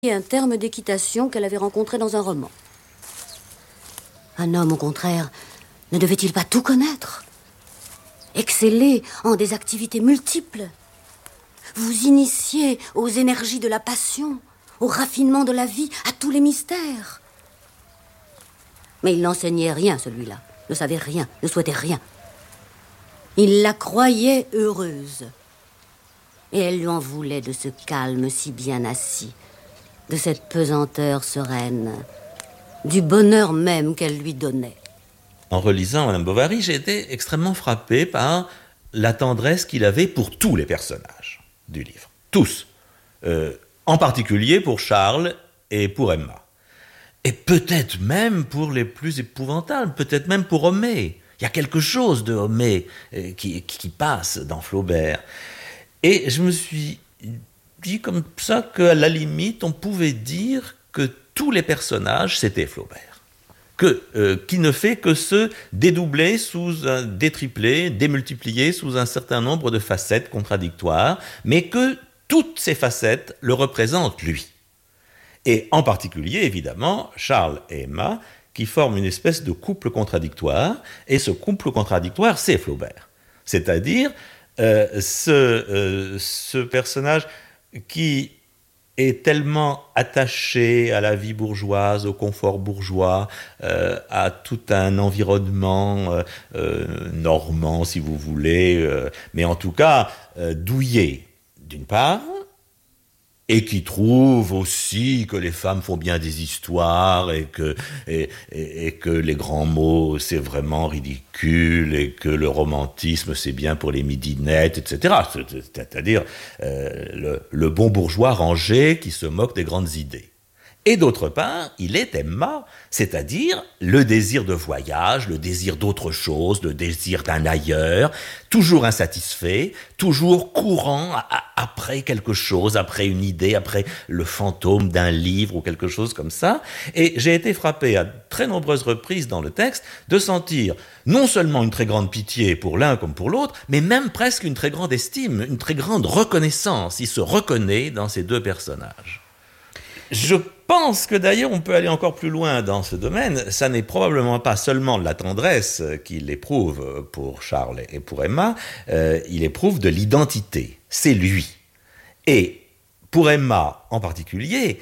un terme d'équitation qu'elle avait rencontré dans un roman. Un homme, au contraire, ne devait-il pas tout connaître? Exceller en des activités multiples? Vous initier aux énergies de la passion, au raffinement de la vie, à tous les mystères? Mais il n'enseignait rien, celui-là. Ne savait rien, ne souhaitait rien. Il la croyait heureuse. Et elle lui en voulait de ce calme si bien assis, de cette pesanteur sereine, du bonheur même qu'elle lui donnait. En relisant Madame Bovary, j'ai été extrêmement frappé par la tendresse qu'il avait pour tous les personnages du livre. Tous. En particulier pour Charles et pour Emma. Et peut-être même pour les plus épouvantables, peut-être même pour Homais. Il y a quelque chose de Homais qui passe dans Flaubert. Et je me suis dit comme ça qu'à la limite, on pouvait dire que tous les personnages, c'était Flaubert. Qui ne fait que se dédoubler, détripler, démultiplier sous un certain nombre de facettes contradictoires, mais que toutes ces facettes le représentent lui. Et en particulier, évidemment, Charles et Emma, qui forment une espèce de couple contradictoire, et ce couple contradictoire, c'est Flaubert. C'est-à-dire ce personnage qui est tellement attaché à la vie bourgeoise, au confort bourgeois, à tout un environnement normand, si vous voulez, mais en tout cas douillet, d'une part, et qui trouve aussi que les femmes font bien des histoires et que les grands mots, c'est vraiment ridicule et que le romantisme, c'est bien pour les midinettes, etc. C'est-à-dire le bon bourgeois rangé qui se moque des grandes idées. Et d'autre part, il est Emma, c'est-à-dire le désir de voyage, le désir d'autre chose, le désir d'un ailleurs, toujours insatisfait, toujours courant après quelque chose, après une idée, après le fantôme d'un livre ou quelque chose comme ça. Et j'ai été frappé à très nombreuses reprises dans le texte de sentir non seulement une très grande pitié pour l'un comme pour l'autre, mais même presque une très grande estime, une très grande reconnaissance. Il se reconnaît dans ces deux personnages. Je pense que d'ailleurs on peut aller encore plus loin dans ce domaine. Ça n'est probablement pas seulement de la tendresse qu'il éprouve pour Charles et pour Emma, il éprouve de l'identité. C'est lui. Et pour Emma en particulier,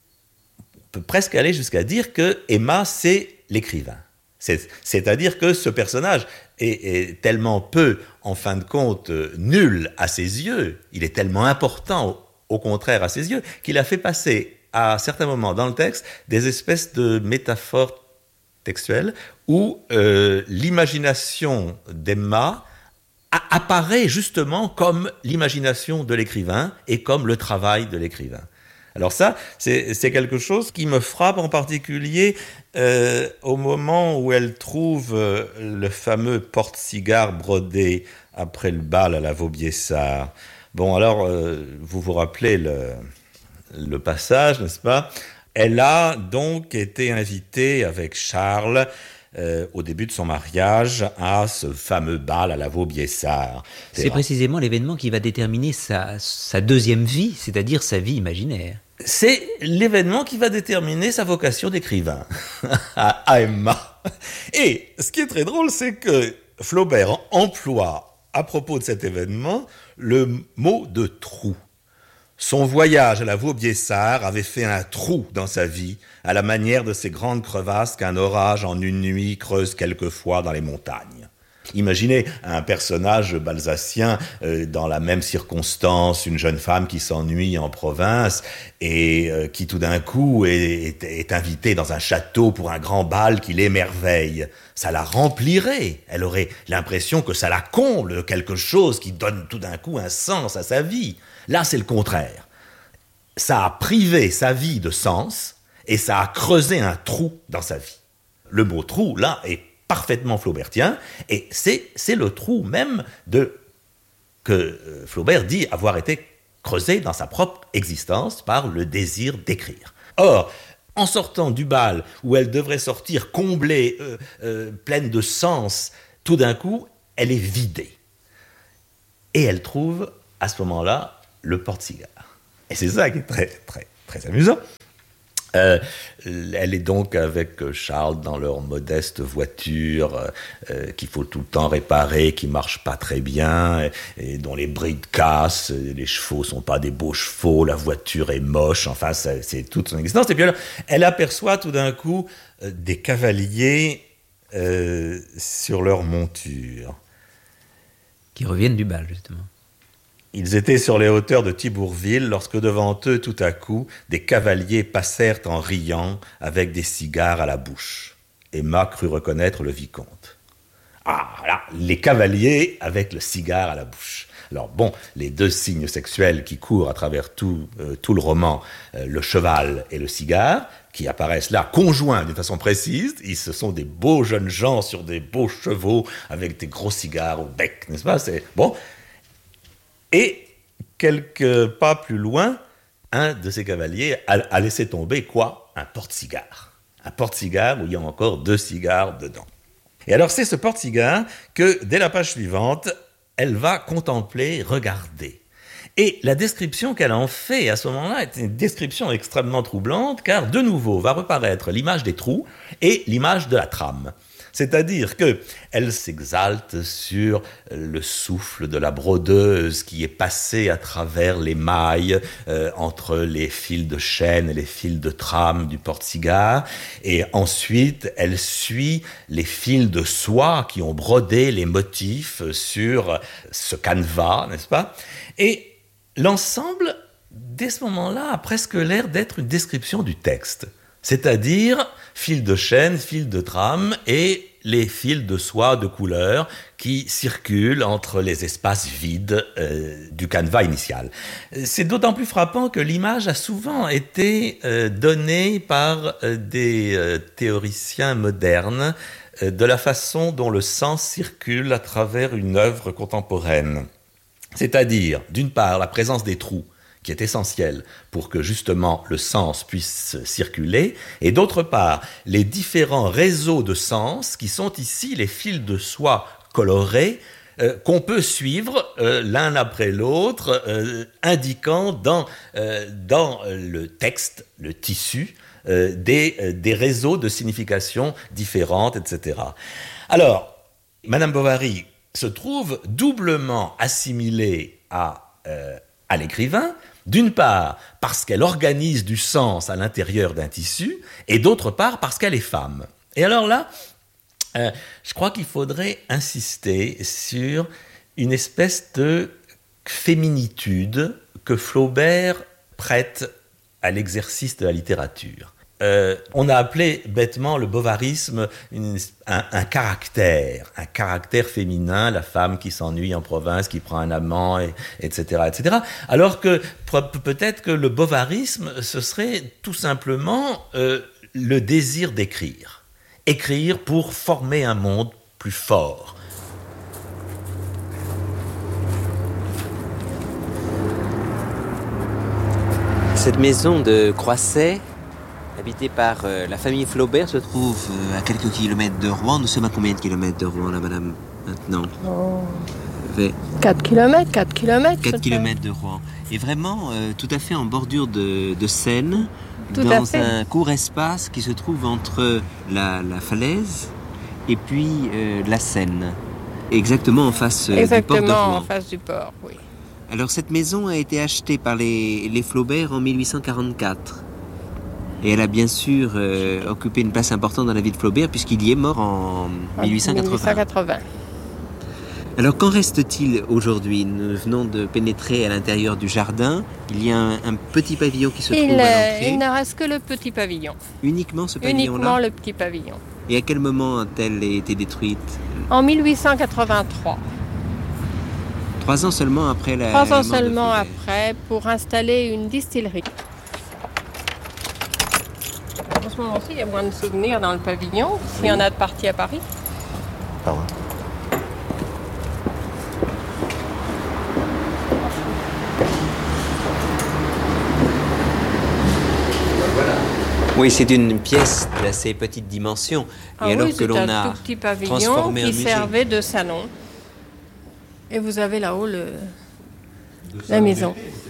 on peut presque aller jusqu'à dire que Emma c'est l'écrivain. C'est-à-dire que ce personnage est tellement peu, en fin de compte, nul à ses yeux, il est tellement important au contraire à ses yeux, qu'il a fait passer à certains moments dans le texte des espèces de métaphores textuelles où l'imagination d'Emma apparaît justement comme l'imagination de l'écrivain et comme le travail de l'écrivain. Alors ça, c'est quelque chose qui me frappe en particulier au moment où elle trouve le fameux porte-cigare brodé après le bal à la Vaubyessard. Bon, alors, vous vous rappelez le passage, n'est-ce pas? Elle a donc été invitée avec Charles au début de son mariage à ce fameux bal à la Vaubyessard. C'est précisément l'événement qui va déterminer sa deuxième vie, c'est-à-dire sa vie imaginaire. C'est l'événement qui va déterminer sa vocation d'écrivain à Emma. Et ce qui est très drôle, c'est que Flaubert emploie à propos de cet événement le mot de trou. Son voyage à la Vaubyessard avait fait un trou dans sa vie, à la manière de ces grandes crevasses qu'un orage en une nuit creuse quelquefois dans les montagnes. Imaginez un personnage balsacien dans la même circonstance, une jeune femme qui s'ennuie en province et qui tout d'un coup est invitée dans un château pour un grand bal qui l'émerveille. Ça la remplirait, elle aurait l'impression que ça la comble de quelque chose qui donne tout d'un coup un sens à sa vie. Là, c'est le contraire. Ça a privé sa vie de sens et ça a creusé un trou dans sa vie. Le mot trou, là, est parfaitement flaubertien, et c'est le trou même que Flaubert dit avoir été creusé dans sa propre existence par le désir d'écrire. Or, en sortant du bal, où elle devrait sortir comblée, pleine de sens, tout d'un coup, elle est vidée. Et elle trouve, à ce moment-là, le porte-cigare. Et c'est ça qui est très, très, très amusant. Elle est donc avec Charles dans leur modeste voiture qu'il faut tout le temps réparer, qui marche pas très bien et dont les brides cassent, les chevaux sont pas des beaux chevaux, la voiture est moche, enfin c'est toute son existence. Et puis alors, elle aperçoit tout d'un coup des cavaliers sur leur monture. Qui reviennent du bal, justement. Ils étaient sur les hauteurs de Thibourville lorsque devant eux, tout à coup, des cavaliers passèrent en riant avec des cigares à la bouche. Emma crut reconnaître le vicomte. Ah, là, les cavaliers avec le cigare à la bouche. Alors bon, les deux signes sexuels qui courent à travers tout le roman, le cheval et le cigare, qui apparaissent là, conjoints d'une façon précise, ce sont des beaux jeunes gens sur des beaux chevaux avec des gros cigares au bec, n'est-ce pas? C'est bon. Et quelques pas plus loin, un de ces cavaliers a laissé tomber quoi? Un porte-cigare. Un porte-cigare où il y a encore 2 cigares dedans. Et alors c'est ce porte-cigare que, dès la page suivante, elle va contempler, regarder. Et la description qu'elle en fait à ce moment-là est une description extrêmement troublante, car de nouveau va reparaître l'image des trous et l'image de la trame. C'est-à-dire qu'elle s'exalte sur le souffle de la brodeuse qui est passé à travers les mailles entre les fils de chaîne et les fils de trame du porte-cigare. Et ensuite, elle suit les fils de soie qui ont brodé les motifs sur ce canevas, n'est-ce pas? Et l'ensemble, dès ce moment-là, a presque l'air d'être une description du texte. C'est-à-dire fil de chaîne, fil de trame et les fils de soie de couleur qui circulent entre les espaces vides du canevas initial. C'est d'autant plus frappant que l'image a souvent été donnée par des théoriciens modernes de la façon dont le sens circule à travers une œuvre contemporaine. C'est-à-dire, d'une part, la présence des trous, qui est essentiel pour que justement le sens puisse circuler, et d'autre part, les différents réseaux de sens qui sont ici les fils de soie colorés qu'on peut suivre l'un après l'autre, indiquant dans le texte, le tissu, des réseaux de signification différentes, etc. Alors, Madame Bovary se trouve doublement assimilée à l'écrivain, d'une part parce qu'elle organise du sens à l'intérieur d'un tissu, et d'autre part parce qu'elle est femme. Et alors là, je crois qu'il faudrait insister sur une espèce de féminitude que Flaubert prête à l'exercice de la littérature. On a appelé bêtement le bovarisme un caractère féminin, la femme qui s'ennuie en province, qui prend un amant, etc., etc. Alors que peut-être que le bovarisme, ce serait tout simplement le désir d'écrire. Écrire pour former un monde plus fort. Cette maison de Croisset, habitée par la famille Flaubert, se trouve à quelques kilomètres de Rouen. Nous sommes à combien de kilomètres de Rouen, là, madame, maintenant? 4 kilomètres. 4 kilomètres de Rouen. Et vraiment, tout à fait en bordure de Seine, dans un court espace qui se trouve entre la falaise et puis la Seine. Exactement en face du port de Rouen. Exactement en face du port, oui. Alors, cette maison a été achetée par les Flaubert en 1844. Et elle a bien sûr occupé une place importante dans la vie de Flaubert, puisqu'il y est mort en 1880. Alors, qu'en reste-t-il aujourd'hui? Nous venons de pénétrer à l'intérieur du jardin. Il y a un petit pavillon qui se trouve à l'entrée. Il ne reste que le petit pavillon. Uniquement ce pavillon-là? Uniquement le petit pavillon. Et à quel moment a-t-elle été détruite? En 1883. 3 ans seulement après la 3 ans mort de seulement Flaubert. après, pour installer une distillerie. En ce moment-ci, il y a moins de souvenirs dans le pavillon, s'il y en a de partis à Paris. Pardon. Oui, c'est une pièce d'assez petite dimension. Et alors que l'on c'est un a tout petit pavillon transformé un qui musée. servait de salon. Et vous avez là-haut la maison.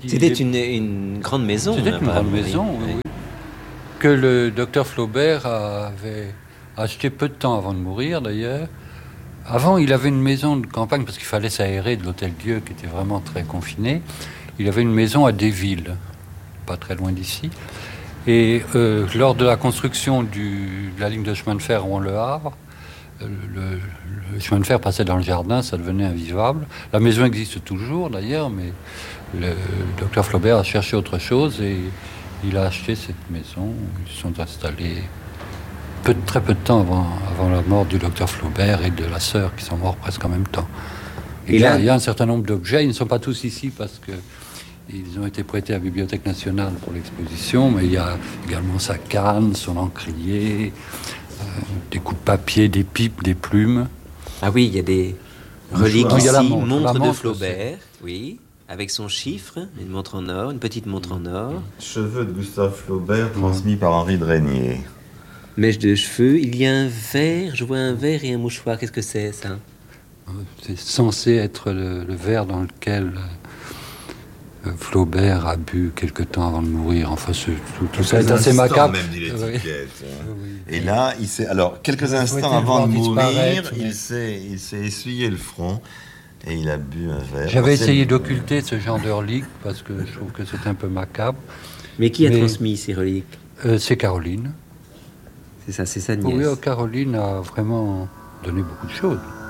C'était une grande maison. C'était une grande maison, oui. Que le docteur Flaubert avait acheté peu de temps avant de mourir, d'ailleurs. Avant, il avait une maison de campagne, parce qu'il fallait s'aérer de l'Hôtel-Dieu, qui était vraiment très confiné. Il avait une maison à Desvilles, pas très loin d'ici. Et lors de la construction de la ligne de chemin de fer Rouen-Le Havre, le chemin de fer passait dans le jardin, ça devenait invivable. La maison existe toujours, d'ailleurs, mais le docteur Flaubert a cherché autre chose et il a acheté cette maison. Ils se sont installés très peu de temps avant la mort du docteur Flaubert et de la sœur, qui sont morts presque en même temps. Et là, il y a un certain nombre d'objets. Ils ne sont pas tous ici parce qu'ils ont été prêtés à la Bibliothèque nationale pour l'exposition, mais il y a également sa canne, son encrier, des coups de papier, des pipes, des plumes. Ah oui, il y a des reliques Il y ici, a la montre de montre Flaubert, oui, avec son chiffre, une montre en or, une petite montre en or. Cheveux de Gustave Flaubert transmis par Henri de Régnier. Mèche de cheveux, il y a un verre, je vois un verre et un mouchoir, qu'est-ce que c'est ça? C'est censé être le verre dans lequel Flaubert a bu quelque temps avant de mourir. Enfin, tout ça est assez macabre. Même dit l'étiquette. Oui. Et là, quelques instants avant de mourir, il s'est essuyé le front et il a bu un verre. J'avais essayé d'occulter ce genre de reliques parce que je trouve que c'est un peu macabre. Mais qui a transmis ces reliques? C'est Caroline. C'est sa nièce. Oui, Caroline a vraiment donné beaucoup de choses.